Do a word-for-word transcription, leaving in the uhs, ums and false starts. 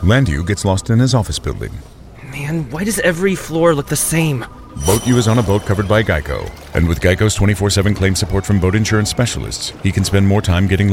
Landu gets lost in his office building. Man, why does every floor look the same? Boat U is on a boat covered by Geico. And with Geico's twenty-four seven claim support from boat insurance specialists, he can spend more time getting